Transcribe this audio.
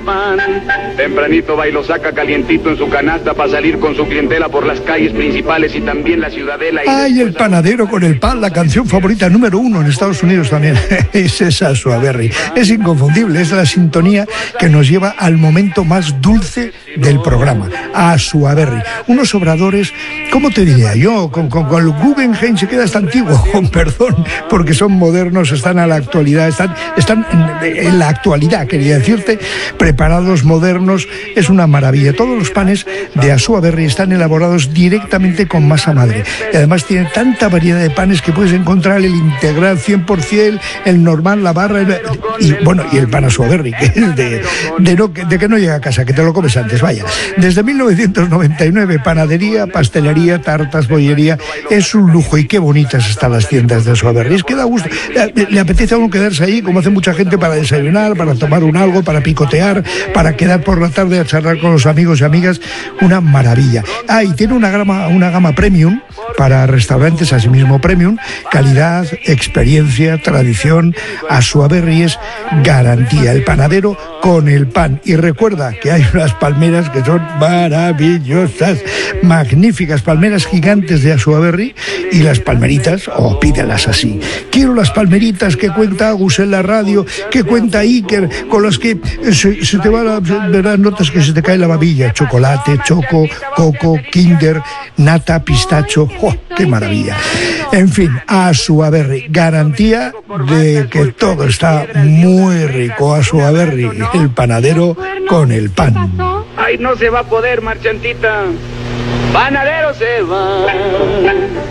pan. Tempranito va y lo saca calientito en su canasta para salir con su clientela por las calles principales y también la ciudadela. ¡Ay, el panadero con el pan! La canción favorita número 1 en Estados Unidos también es esa, Sue Berry. Es inconfundible, es la sintonía que nos lleva al momento más dulce del programa, a Sue Berry. Unos obradores, ¿cómo te diría yo? Con el Guggenheim se queda hasta antiguo, con perdón, porque son modernos, están a la actualidad, están en la actualidad, quería decirte, preparados, modernos, es una maravilla. Todos los panes de Sue Berry están elaborados directamente con masa madre. Y además tiene tanta variedad de panes que puedes encontrar el integral 100%, el normal, la barra, y el pan Sue Berry, que es de que no llega a casa, que te lo comes antes, vaya. Desde 1999, panadería, pastelería, tartas, bollería, es un lujo, y qué bonitas están las tiendas de Sue Berry. Es que da gusto, le apetece a uno quedarse ahí, como hace mucha gente, para desayunar, para tomar un algo, para picotear, para quedar por la tarde a charlar con los amigos y amigas, una maravilla. Y tiene una gama premium para restaurantes, asimismo premium, calidad, experiencia, tradición. Sue Berry es garantía, el panadero con el pan. Y recuerda que hay unas palmeras que son maravillosas, magníficas palmeras gigantes de Sue Berry, y las palmeritas, pídelas así. Quiero las palmeritas que cuenta Agus en la radio, que cuenta Iker, con las que se te verán notas que se te cae la babilla. Chocolate, choco, coco, kinder, nata, pistacho. ¡Qué maravilla! En fin, Sue Berry, garantía de que todo está muy rico. Sue Berry, el panadero con el pan. Ay, no se va a poder, marchantita. Panadero se va.